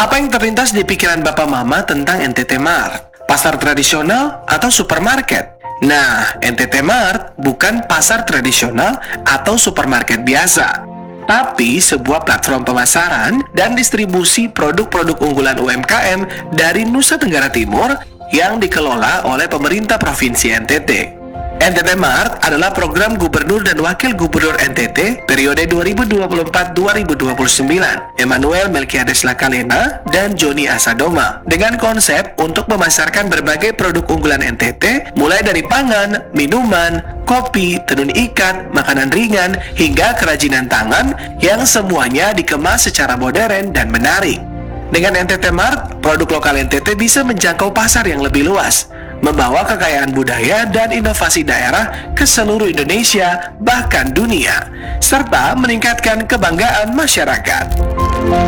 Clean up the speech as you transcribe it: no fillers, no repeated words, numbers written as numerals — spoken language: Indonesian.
Apa yang terlintas di pikiran Bapak Mama tentang NTT Mart? Pasar tradisional atau supermarket? Nah, NTT Mart bukan pasar tradisional atau supermarket biasa, tapi sebuah platform pemasaran dan distribusi produk-produk unggulan UMKM dari Nusa Tenggara Timur yang dikelola oleh pemerintah Provinsi NTT. NTT Mart adalah program Gubernur dan Wakil Gubernur NTT periode 2024-2029, Emmanuel Melkiades Lakalena dan Joni Asadoma, dengan konsep untuk memasarkan berbagai produk unggulan NTT, mulai dari pangan, minuman, kopi, tenun ikat, makanan ringan, hingga kerajinan tangan yang semuanya dikemas secara modern dan menarik. Dengan NTT Mart, produk lokal NTT bisa menjangkau pasar yang lebih luas, membawa kekayaan budaya dan inovasi daerah ke seluruh Indonesia, bahkan dunia, serta meningkatkan kebanggaan masyarakat.